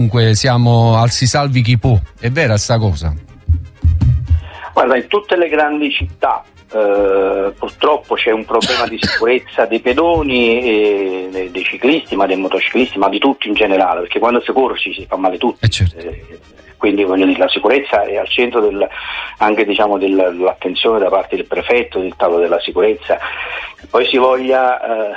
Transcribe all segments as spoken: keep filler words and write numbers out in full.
Comunque siamo al si salvi chi può, è vera sta cosa? Guarda, in tutte le grandi città eh, purtroppo c'è un problema di sicurezza dei pedoni, e dei ciclisti, ma dei motociclisti, ma di tutti in generale, perché quando si corre ci si fa male tutti. Eh certo. eh, quindi voglio dire, la sicurezza è al centro del, anche diciamo del, dell'attenzione da parte del prefetto, del tavolo della sicurezza. Poi si voglia eh,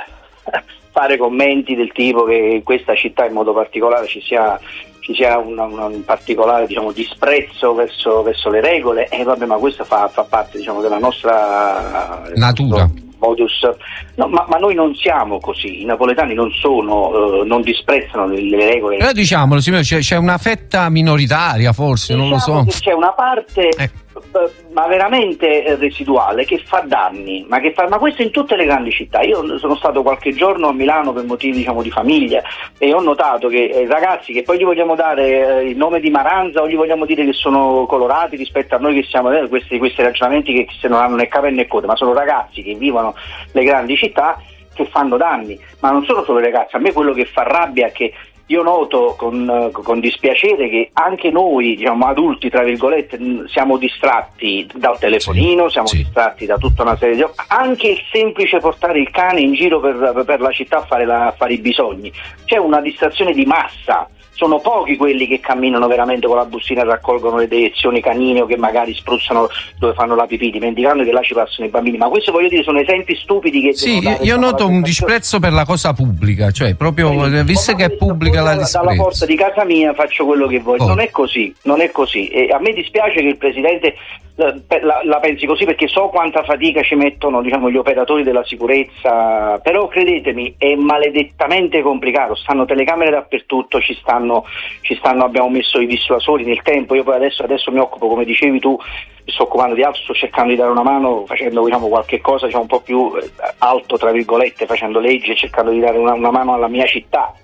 fare commenti del tipo che in questa città in modo particolare ci sia ci sia una, una, un particolare diciamo disprezzo verso, verso le regole, e eh, vabbè, ma questo fa, fa parte diciamo della nostra natura, modus. No, ma, ma noi non siamo così, i napoletani non sono, eh, non disprezzano le, le regole. Però diciamolo, signore, c'è, c'è una fetta minoritaria forse, diciamo, non lo so. Che c'è una parte eh. ma veramente residuale che fa danni, ma che fa, ma questo in tutte le grandi città. Io sono stato qualche giorno a Milano per motivi diciamo di famiglia e ho notato che eh, ragazzi che poi gli vogliamo dare eh, il nome di Maranza o gli vogliamo dire che sono colorati rispetto a noi che siamo eh, questi, questi ragionamenti che se non hanno né capo né coda, ma sono ragazzi che vivono le grandi città che fanno danni, ma non sono solo i ragazzi. A me quello che fa rabbia è che io noto con, con dispiacere che anche noi, diciamo adulti tra virgolette, siamo distratti dal telefonino, sì, siamo sì. distratti da tutta una serie di... anche il semplice portare il cane in giro per, per la città a fare, la, a fare i bisogni. C'è una distrazione di massa. Sono pochi quelli che camminano veramente con la bustina e raccolgono le deiezioni canine o che magari spruzzano dove fanno la pipì, dimenticando che là ci passano i bambini. Ma questo voglio dire sono esempi stupidi che... Sì, io noto un disprezzo per la cosa pubblica, cioè proprio sì, visto che è pubblica la disprezzo. Dalla porta di casa mia faccio quello che voglio. Oh. Non è così, non è così. E a me dispiace che il Presidente la, la, la pensi così, perché so quanta fatica ci mettono diciamo gli operatori della sicurezza, però credetemi è maledettamente complicato, stanno telecamere dappertutto, ci stanno ci stanno abbiamo messo i dissuasori nel tempo. Io poi adesso, adesso mi occupo, come dicevi tu, mi sto occupando di altro, sto cercando di dare una mano facendo diciamo qualche cosa diciamo un po' più alto tra virgolette, facendo leggi e cercando di dare una, una mano alla mia città.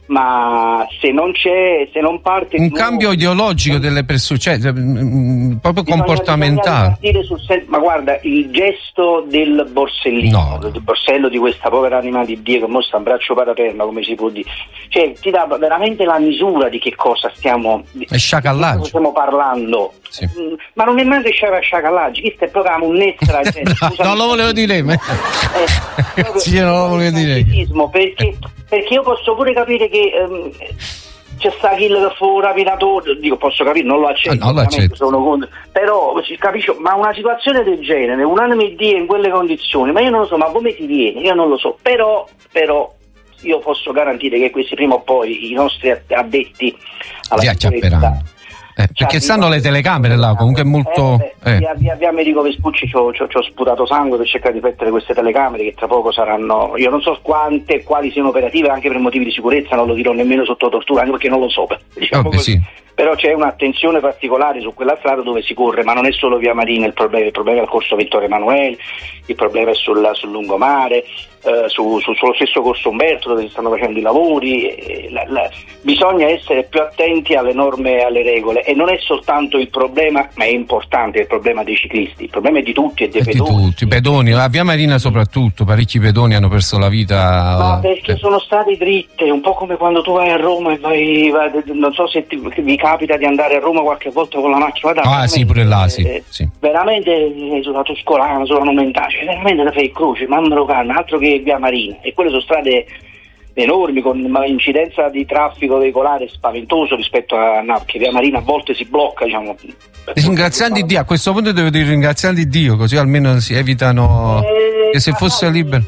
Ma se non c'è, se non parte un cambio nuovo, ideologico delle persone, cioè proprio bisogna, comportamentale. Bisogna sul sen- ma guarda, il gesto del borsellino, no. del borsello di questa povera anima di Dio che mostra un braccio paraperma, come si può dire, cioè ti dà veramente la misura di che cosa stiamo, è sciacallaggio. Di cosa stiamo parlando. Sì. Mm, ma non è mai che c'era sciacallaggio, questo è proprio una munnezza. no, non lo volevo dire, ma... eh, sì, non lo volevo dire. Perché, perché io posso pure capire che ehm, c'è sta chi che fu un rapinatore, dico posso capire, non lo accetto, ah, non lo accetto. Sono contro, però si capisce, ma una situazione del genere, un anno e die in quelle condizioni, ma io non lo so, ma come ti viene? Io non lo so, però, però io posso garantire che questi prima o poi i nostri addetti alla sicurezza Eh, perché stanno le telecamere là, comunque è molto... Eh, eh. Via, via Americo Vespucci ci ho sputato sangue per cercare di mettere queste telecamere che tra poco saranno... Io non so quante e quali siano operative, anche per motivi di sicurezza, non lo dirò nemmeno sotto tortura, anche perché non lo so. Diciamo Vabbè, sì. Però c'è un'attenzione particolare su quella strada dove si corre, ma non è solo via Marina il problema, il problema è il corso Vittorio Emanuele, il problema è sul, sul lungomare, eh, su, su, sullo stesso corso Umberto dove si stanno facendo i lavori. Eh, la, la, bisogna essere più attenti alle norme e alle regole, e non è soltanto il problema, ma è importante il problema dei ciclisti, il problema è di tutti e dei è pedoni. Di tutti, pedoni, a via Marina soprattutto, parecchi pedoni hanno perso la vita. Ma perché eh. sono strade dritte, un po' come quando tu vai a Roma e vai, vai non so se ti, vi capita di andare a Roma qualche volta con la macchina. Guarda, ah sì, pure là, sì, eh, sì. Veramente sulla Tuscolana, sulla Nomentana, cioè, veramente la fai croce, mandalo calma, altro che via Marina, e quelle sono strade enormi con incidenza di traffico veicolare spaventoso rispetto a Napoli, che via Marina a volte si blocca, diciamo. Ringraziando Dio, a questo punto devo dire ringraziando Dio, così almeno si evitano eh, che se fosse libero.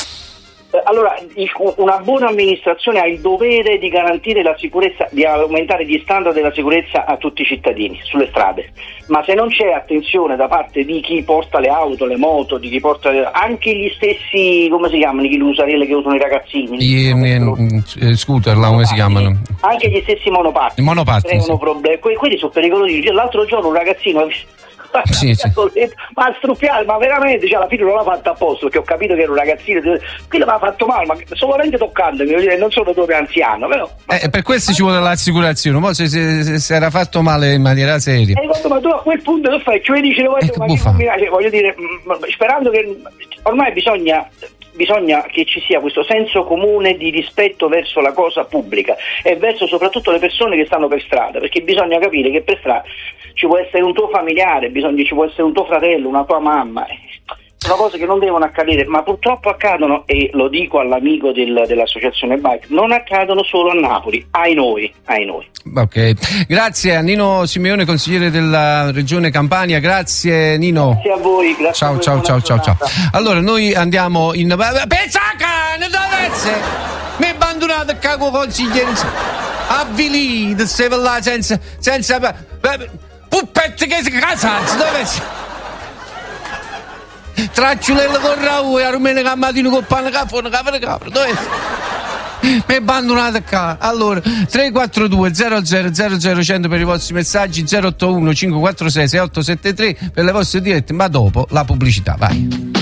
Allora, una buona amministrazione ha il dovere di garantire la sicurezza, di aumentare gli standard della sicurezza a tutti i cittadini sulle strade, ma se non c'è attenzione da parte di chi porta le auto, le moto, di chi porta le... anche gli stessi, come si chiamano, gli usarelle che usano i ragazzini, gli eh, scooter là, come si chiamano? Anche gli stessi monopatti, I monopatti creano sì. problemi, que- quelli sono pericolosi. L'altro giorno un ragazzino sì, sì. ma struppiare, ma veramente, cioè, alla fine non l'ha fatto apposta, perché ho capito che era un ragazzino, quello mi ha fatto male, ma solamente toccandomi, non sono dove anziano, però, eh, per questo ci vuole l'assicurazione, ma se, se, se, se era fatto male in maniera seria, eh, ma tu a quel punto che fai? Cioè dici, voglio, eh, ma cioè, voglio dire, sperando che ormai bisogna bisogna che ci sia questo senso comune di rispetto verso la cosa pubblica e verso soprattutto le persone che stanno per strada, perché bisogna capire che per strada ci può essere un tuo familiare, bisogna, ci può essere un tuo fratello, una tua mamma. Sono cose che non devono accadere, ma purtroppo accadono, e lo dico all'amico del, dell'associazione Bike, non accadono solo a Napoli, ai noi, ai noi. Ok, grazie a Nino Simeone, consigliere della regione Campania, grazie Nino. Grazie a voi, grazie ciao, a voi. Ciao, ciao, ciao, ciao. Allora, noi andiamo in... Pensaca, ne dovesse! Mi è abbandonato cago consigliere, avvilito, se là senza... senza... puppette che si casazzo, dovesse... Tracciulella con Raul e a rumene cammatino con pane caffè, capre capre, dove mi è abbandonato qua. Allora tre quattro due zero zero zero zero cento per i vostri messaggi, zero otto uno cinque quattro sei sei otto sette tre per le vostre dirette, ma dopo la pubblicità, vai.